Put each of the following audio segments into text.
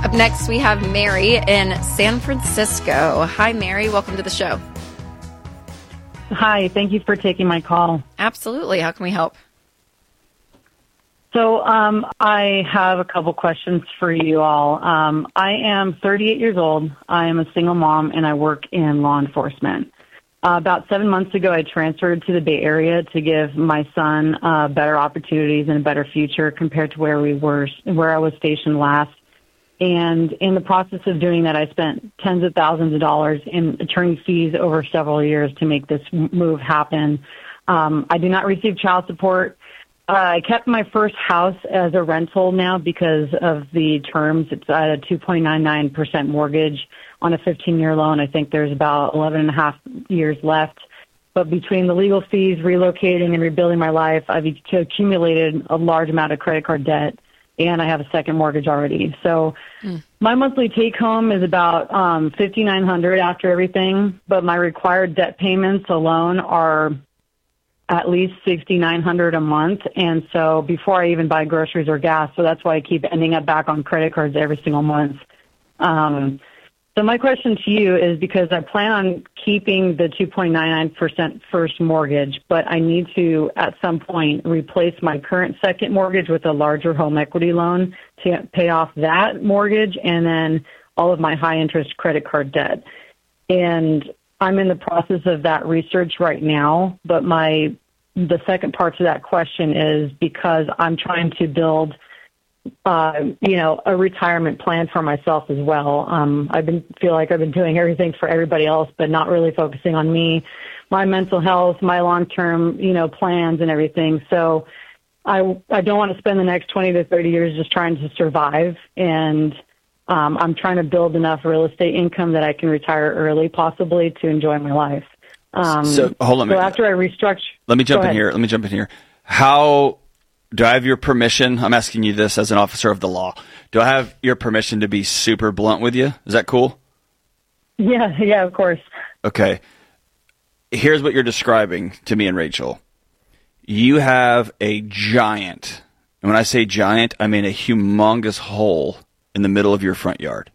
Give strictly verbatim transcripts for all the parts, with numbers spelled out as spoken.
Up next, we have Mary in San Francisco. Hi, Mary. Welcome to the show. Hi. Thank you for taking my call. Absolutely. How can we help? So um, I have a couple questions for you all. Um, I am thirty-eight years old. I am a single mom, and I work in law enforcement. Uh, about seven months ago, I transferred to the Bay Area to give my son uh, better opportunities and a better future compared to where we were, where I was stationed last. And in the process of doing that, I spent tens of thousands of dollars in attorney fees over several years to make this move happen. Um, I do not receive child support. Uh, I kept my first house as a rental now because of the terms. It's at a two point nine nine percent mortgage on a fifteen-year loan. I think there's about eleven and a half years left. But between the legal fees, relocating, and rebuilding my life, I've accumulated a large amount of credit card debt, and I have a second mortgage already. So mm. my monthly take-home is about um, five thousand nine hundred dollars after everything, but my required debt payments alone are at least six thousand nine hundred dollars a month. And so before I even buy groceries or gas, so that's why I keep ending up back on credit cards every single month. Um, so my question to you is, because I plan on keeping the two point nine nine percent first mortgage, but I need to at some point replace my current second mortgage with a larger home equity loan to pay off that mortgage and then all of my high interest credit card debt. And I'm in the process of that research right now, but my the second part to that question is because I'm trying to build, uh, you know, a retirement plan for myself as well. Um, I've been feel like I've been doing everything for everybody else, but not really focusing on me, my mental health, my long-term, you know, plans and everything. So I I don't want to spend the next twenty to thirty years just trying to survive, and Um, I'm trying to build enough real estate income that I can retire early, possibly, to enjoy my life. Um, so hold on. So after I restructure, let me jump in here. Let me jump in here. How do I have your permission? I'm asking you this as an officer of the law. Do I have your permission to be super blunt with you? Is that cool? Yeah, yeah, of course. Okay. Here's what you're describing to me and Rachel. You have a giant, and when I say giant, I mean a humongous hole in the middle of your front yard.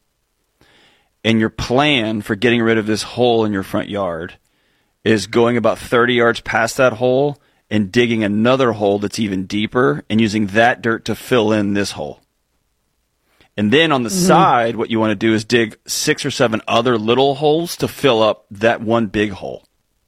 And your plan for getting rid of this hole in your front yard is going about thirty yards past that hole and digging another hole that's even deeper and using that dirt to fill in this hole. And then on the mm-hmm. side, what you want to do is dig six or seven other little holes to fill up that one big hole.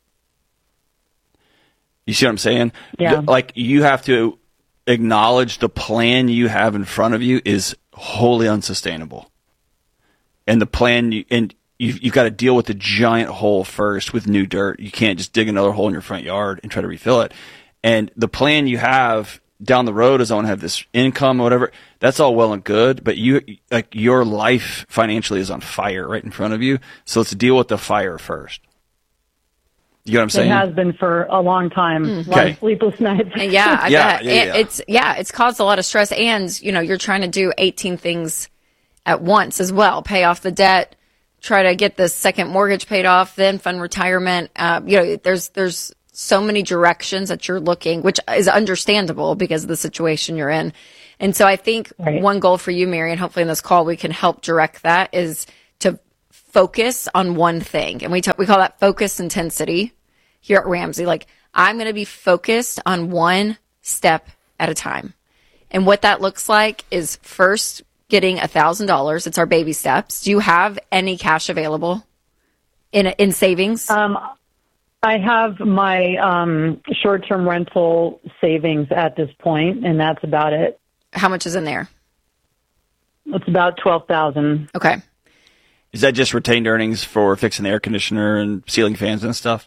You see what I'm saying? Yeah. Like, you have to acknowledge the plan you have in front of you is wholly unsustainable. And the plan, you, and you've, you've got to deal with the giant hole first with new dirt. You can't just dig another hole in your front yard and try to refill it. And the plan you have down the road is I want to have this income or whatever. That's all well and good, but you, like, your life financially is on fire right in front of you. So let's deal with the fire first. You know what I'm saying? It has been for a long time. Mm. A lot okay. of sleepless nights. Yeah, I yeah, bet. yeah, yeah. It, it's yeah, it's caused a lot of stress, and you know, you're trying to do eighteen things at once as well. Pay off the debt, try to get the second mortgage paid off, then fund retirement. Uh, you know, there's there's so many directions that you're looking, which is understandable because of the situation you're in. And so I think right. one goal for you, Mary, and hopefully in this call we can help direct that, is to focus on one thing, and we t- we call that focus intensity here at Ramsey. Like, I'm going to be focused on one step at a time. And what that looks like is first getting one thousand dollars. It's our baby steps. Do you have any cash available in in savings? Um, I have my um, short-term rental savings at this point, and that's about it. How much is in there? It's about twelve thousand dollars. Okay. Is that just retained earnings for fixing the air conditioner and ceiling fans and stuff?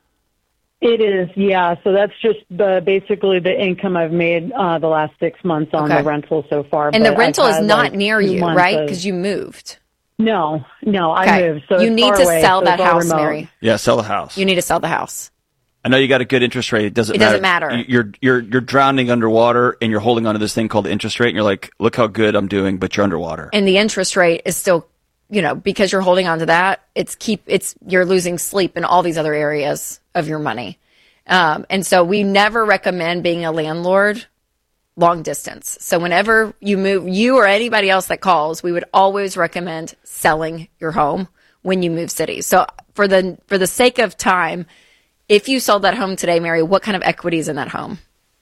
It is, yeah. So that's just the, basically the income I've made uh, the last six months on okay. the rental so far. And but the rental is not like near you, right? Because you moved. No, no, okay. I moved. So you it's need far to away, sell so that house, remote. Mary. Yeah, sell the house. You need to sell the house. I know you got a good interest rate. It doesn't it matter. doesn't matter. You're you're you're drowning underwater, and you're holding onto this thing called the interest rate, and you're like, look how good I'm doing, but you're underwater. And the interest rate is still, you know, because you're holding on to that, it's keep it's you're losing sleep in all these other areas of your money. Um, and so we never recommend being a landlord long distance. So whenever you move, you or anybody else that calls, we would always recommend selling your home when you move cities. So for the for the sake of time, if you sold that home today, Mary, what kind of equity is in that home?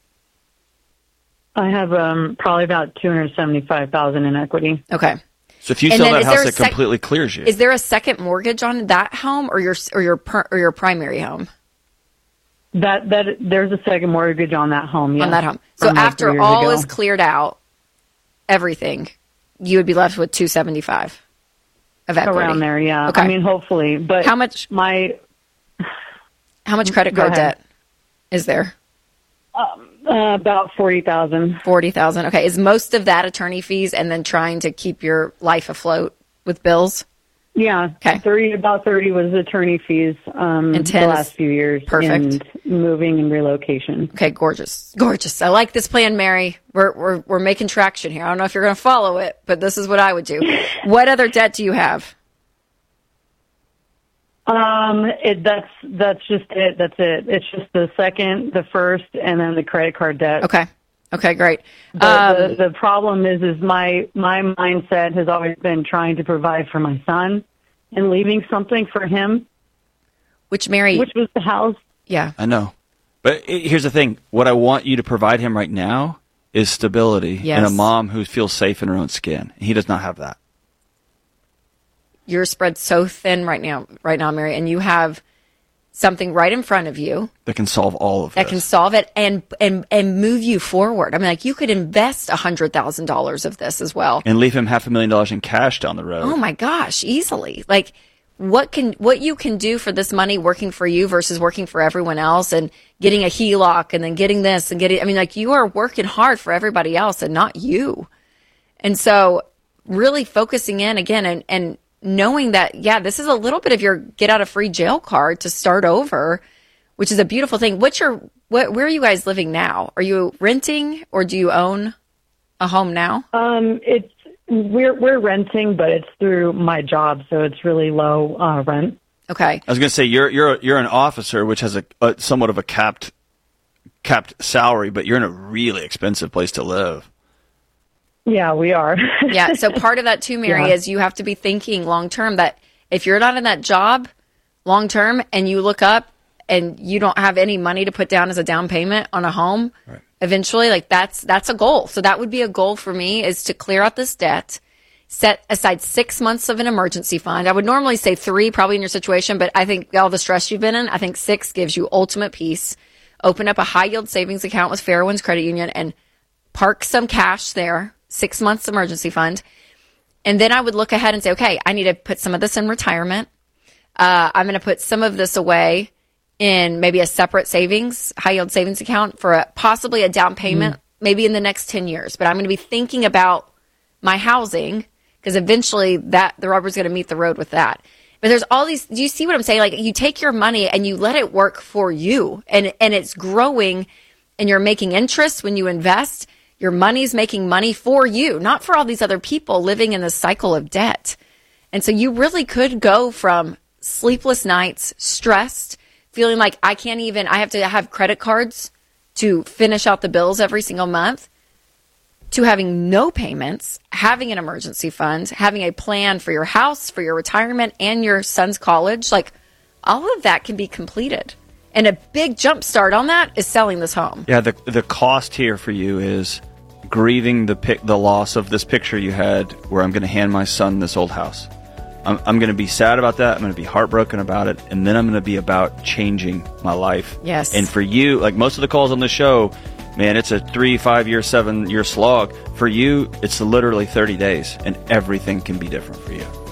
I have um, probably about two hundred seventy-five thousand dollars in equity. Okay. So if you And sell then that is house, there a it sec- completely clears you. Is there a second mortgage on that home or your or your per, or your primary home? That that there's a second mortgage on that home. Yes, On that home. So from like after three years all ago. is cleared out, everything, you would be left with two seventy-five of equity. Around there, yeah. Okay. I mean, hopefully. But How much- My How much credit Go card ahead. debt is there? uh, about forty thousand. forty thousand. Okay. Is most of that attorney fees and then trying to keep your life afloat with bills? Yeah. Okay. Thirty about thirty was attorney fees. Um, And ten the is last few years. perfect. And moving and relocation. Okay, gorgeous. Gorgeous. I like this plan, Mary. We're we're we're making traction here. I don't know if you're going to follow it, but this is what I would do. What other debt do you have? Um, it, that's that's just it. That's it. It's just the second, the first, and then the credit card debt. Okay. Okay, great. The, Um, the, the problem is, is my my mindset has always been trying to provide for my son and leaving something for him, which Mary, which was the house. yeah. I know. But i- here's the thing. What I want you to provide him right now is stability Yes. and a mom who feels safe in her own skin. He does not have that. You're spread so thin right now, right now, Mary, and you have something right in front of you That can solve all of that this. can solve it and and and move you forward. I mean, like you could invest a hundred thousand dollars of this as well. and leave him half a million dollars in cash down the road. Oh my gosh, easily. Like what can what you can do for this money working for you versus working for everyone else and getting a H E L O C and then getting this and getting I mean, like you are working hard for everybody else and not you. And so really focusing in again and, and knowing that, yeah, this is a little bit of your get out of free jail card to start over, which is a beautiful thing. What's your, what, where are you guys living now? Are you renting or do you own a home now? Um, it's we're we're renting, but it's through my job, so it's really low uh, rent. Okay. I was going to say you're you're you're an officer, which has a, a somewhat of a capped capped salary, but you're in a really expensive place to live. Yeah, we are. Yeah. So part of that too, Mary, Yeah. is you have to be thinking long term that if you're not in that job long term and you look up and you don't have any money to put down as a down payment on a home, Right. eventually, like that's that's a goal. So that would be a goal for me is to clear out this debt, set aside six months of an emergency fund. I would normally say three, probably in your situation, but I think all the stress you've been in, I think six gives you ultimate peace. Open up a high yield savings account with Fairwinds Credit Union and park some cash there. Six months emergency fund. And then I would look ahead and say, okay, I need to put some of this in retirement. Uh, I'm going to put some of this away in maybe a separate savings, high yield savings account for a, possibly a down payment, maybe in the next ten years. But I'm going to be thinking about my housing because eventually that the rubber's going to meet the road with that. But there's all these, do you see what I'm saying? Like you take your money and you let it work for you and, and it's growing and you're making interest when you invest. Your money's making money for you, not for all these other people living in this cycle of debt. And so you really could go from sleepless nights, stressed, feeling like I can't even, I have to have credit cards to finish out the bills every single month, to having no payments, having an emergency fund, having a plan for your house, for your retirement, and your son's college. Like all of that can be completed. And a big jump start on that is selling this home. Yeah, the the cost here for you is grieving the pic, the loss of this picture you had where I'm going to hand my son this old house. I'm, I'm going to be sad about that. I'm going to be heartbroken about it. And then I'm going to be about changing my life. Yes. And for you, like most of the calls on the show, man, it's a three, five year, seven year slog. For you, it's literally thirty days and everything can be different for you.